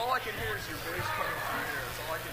all I can hear is your bass coming through here. That's all I can